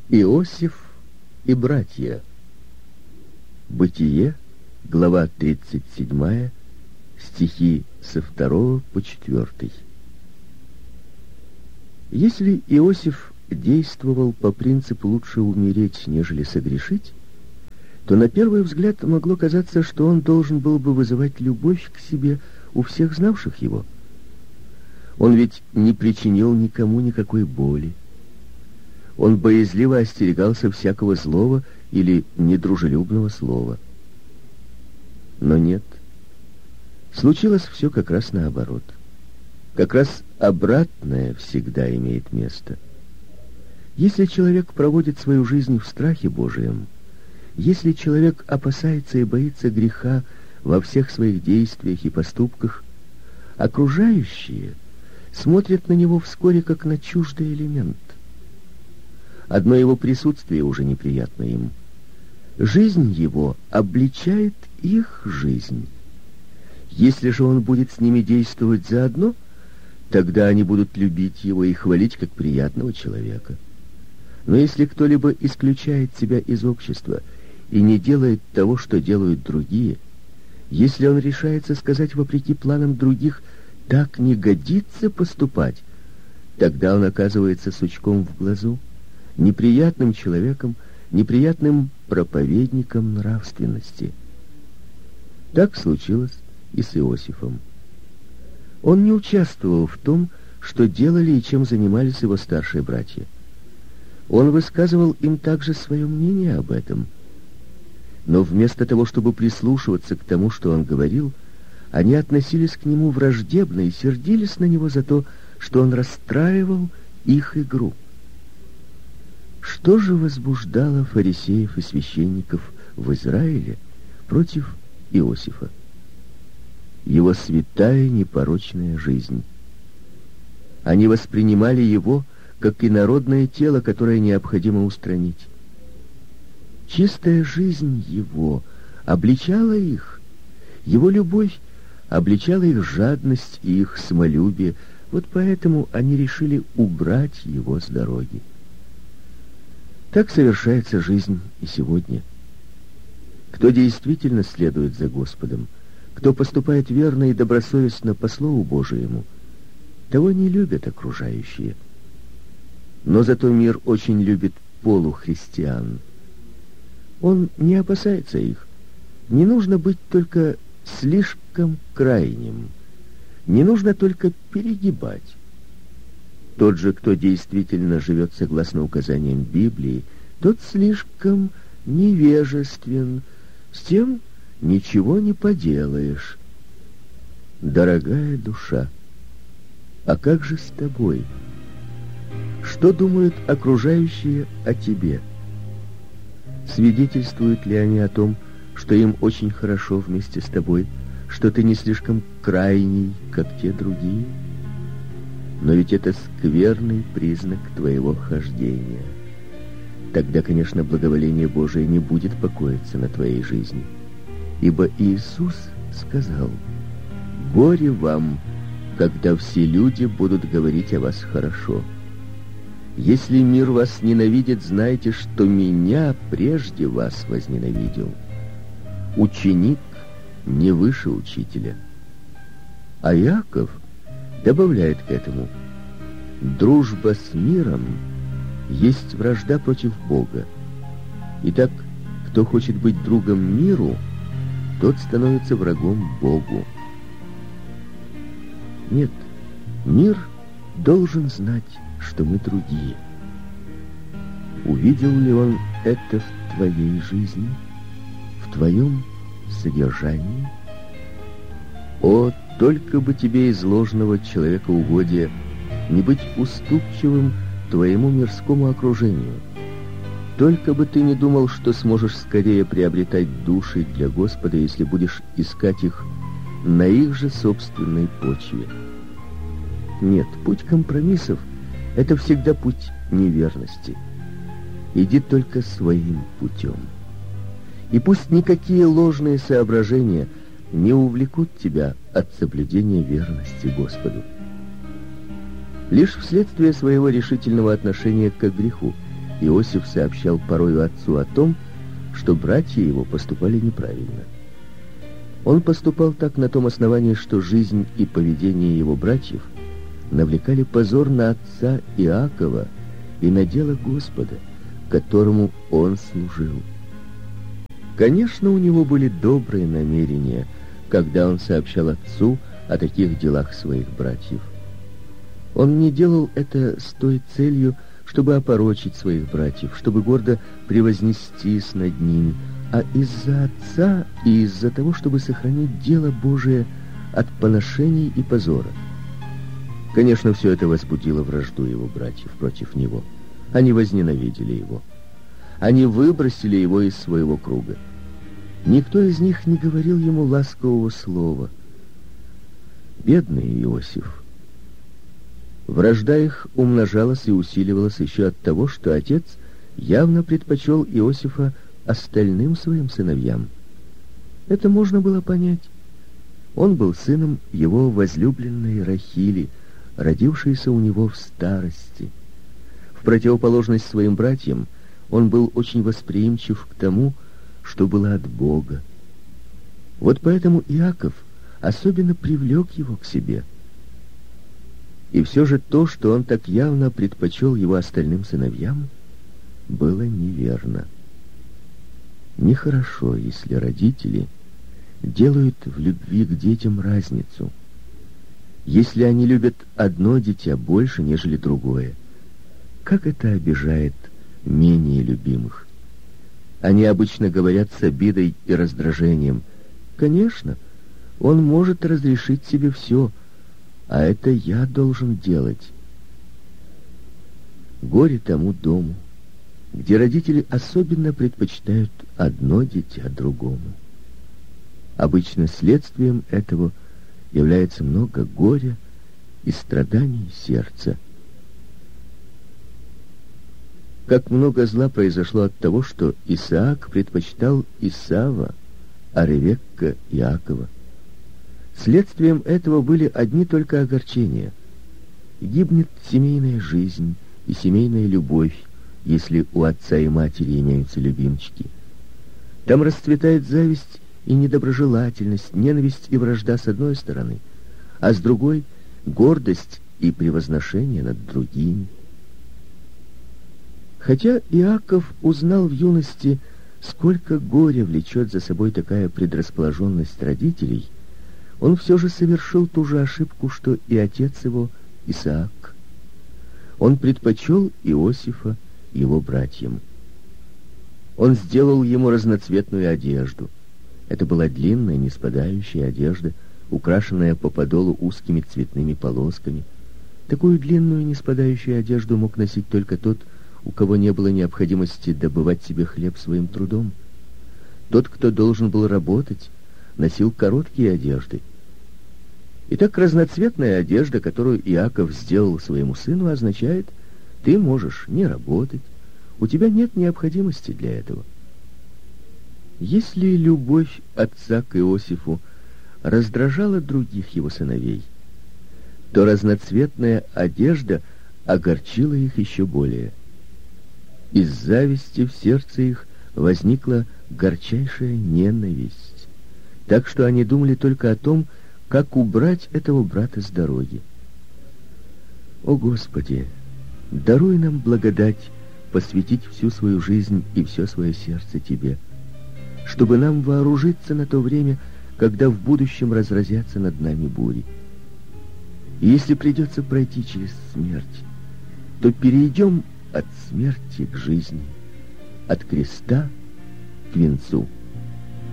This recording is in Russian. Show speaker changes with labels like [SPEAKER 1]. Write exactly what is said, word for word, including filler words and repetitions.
[SPEAKER 1] Иосиф и братья. Бытие, глава тридцать семь, стихи со второго по четвертый. Если Иосиф действовал по принципу «лучше умереть, нежели согрешить», то на первый взгляд могло казаться, что он должен был бы вызывать любовь к себе у всех знавших его. Он ведь не причинил никому никакой боли. Он боязливо остерегался всякого злого или недружелюбного слова. Но нет. Случилось все как раз наоборот. Как раз обратное всегда имеет место. Если человек проводит свою жизнь в страхе Божием, если человек опасается и боится греха во всех своих действиях и поступках, окружающие смотрят на него вскоре как на чуждый элемент. Одно его присутствие уже неприятно им. Жизнь его обличает их жизнь. Если же он будет с ними действовать заодно, тогда они будут любить его и хвалить как приятного человека. Но если кто-либо исключает себя из общества и не делает того, что делают другие, если он решается сказать вопреки планам других «так не годится поступать», тогда он оказывается сучком в глазу, неприятным человеком, неприятным проповедником нравственности. Так случилось и с Иосифом. Он не участвовал в том, что делали и чем занимались его старшие братья. Он высказывал им также свое мнение об этом. Но вместо того, чтобы прислушиваться к тому, что он говорил, они относились к нему враждебно и сердились на него за то, что он расстраивал их игру. Что же возбуждало фарисеев и священников в Израиле против Иосифа? Его святая непорочная жизнь. Они воспринимали его как инородное тело, которое необходимо устранить. Чистая жизнь его обличала их, его любовь обличала их жадность и их самолюбие, вот поэтому они решили убрать его с дороги. Так совершается жизнь и сегодня. Кто действительно следует за Господом, кто поступает верно и добросовестно по Слову Божиему, того не любят окружающие. Но зато мир очень любит полухристиан. Он не опасается их. Не нужно быть только слишком крайним. Не нужно только перегибать. Тот же, кто действительно живет согласно указаниям Библии, тот слишком невежествен. С тем ничего не поделаешь. Дорогая душа, а как же с тобой? Что думают окружающие о тебе? Свидетельствуют ли они о том, что им очень хорошо вместе с тобой, что ты не слишком крайний, как те другие? Но ведь это скверный признак твоего хождения. Тогда, конечно, благоволение Божие не будет покоиться на твоей жизни. Ибо Иисус сказал: «Горе вам, когда все люди будут говорить о вас хорошо. Если мир вас ненавидит, знайте, что меня прежде вас возненавидел. Ученик не выше учителя». А Иаков добавляет к этому: «Дружба с миром есть вражда против Бога. Итак, кто хочет быть другом миру, тот становится врагом Богу». Нет, мир должен знать, что мы другие. Увидел ли он это в твоей жизни, в твоем содержании? О, только бы тебе из ложного человекоугодия не быть уступчивым твоему мирскому окружению. Только бы ты не думал, что сможешь скорее приобретать души для Господа, если будешь искать их на их же собственной почве. Нет, путь компромиссов — это всегда путь неверности. Иди только своим путем. И пусть никакие ложные соображения не увлекут тебя от соблюдения верности Господу. Лишь вследствие своего решительного отношения к греху Иосиф сообщал порою отцу о том, что братья его поступали неправильно. Он поступал так на том основании, что жизнь и поведение его братьев навлекали позор на отца Иакова и на дело Господа, которому он служил. Конечно, у него были добрые намерения, когда он сообщал отцу о таких делах своих братьев. Он не делал это с той целью, чтобы опорочить своих братьев, чтобы гордо превознестись над ними, а из-за отца и из-за того, чтобы сохранить дело Божие от поношений и позора. Конечно, все это возбудило вражду его братьев против него. Они возненавидели его. Они выбросили его из своего круга. Никто из них не говорил ему ласкового слова. Бедный Иосиф. Вражда их умножалась и усиливалась еще от того, что отец явно предпочел Иосифа остальным своим сыновьям. Это можно было понять. Он был сыном его возлюбленной Рахили, родившейся у него в старости. В противоположность своим братьям, он был очень восприимчив к тому, что было от Бога. Вот поэтому Иаков особенно привлек его к себе. И все же то, что он так явно предпочел его остальным сыновьям, было неверно. Нехорошо, если родители делают в любви к детям разницу. Если они любят одно дитя больше, нежели другое, как это обижает менее любимых? Они обычно говорят с обидой и раздражением: «Конечно, он может разрешить себе все, а это я должен делать». Горе тому дому, где родители особенно предпочитают одно дитя другому. Обычно следствием этого является много горя и страданий сердца. Как много зла произошло от того, что Исаак предпочитал Исава, а Ревекка — Иакова. Следствием этого были одни только огорчения. Гибнет семейная жизнь и семейная любовь, если у отца и матери имеются любимчики. Там расцветает зависть и недоброжелательность, ненависть и вражда с одной стороны, а с другой — гордость и превозношение над другими. Хотя Иаков узнал в юности, сколько горя влечет за собой такая предрасположенность родителей, он все же совершил ту же ошибку, что и отец его, Исаак. Он предпочел Иосифа его братьям. Он сделал ему разноцветную одежду. Это была длинная, неспадающая одежда, украшенная по подолу узкими цветными полосками. Такую длинную, неспадающую одежду мог носить только тот, у кого не было необходимости добывать себе хлеб своим трудом. Тот, кто должен был работать, носил короткие одежды. Итак, разноцветная одежда, которую Иаков сделал своему сыну, означает: ты можешь не работать, у тебя нет необходимости для этого. Если любовь отца к Иосифу раздражала других его сыновей, то разноцветная одежда огорчила их еще более. Из зависти в сердце их возникла горчайшая ненависть, так что они думали только о том, как убрать этого брата с дороги. О Господи, даруй нам благодать посвятить всю свою жизнь и все свое сердце Тебе, чтобы нам вооружиться на то время, когда в будущем разразятся над нами бури. И если придется пройти через смерть, то перейдем от смерти к жизни, от креста к венцу.